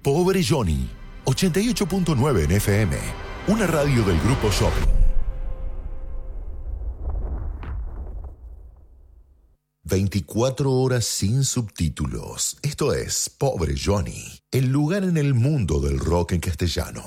Pobre Johnny, 88.9 en FM, una radio del Grupo Shopping. 24 horas sin subtítulos. Esto es Pobre Johnny, el lugar en el mundo del rock en castellano.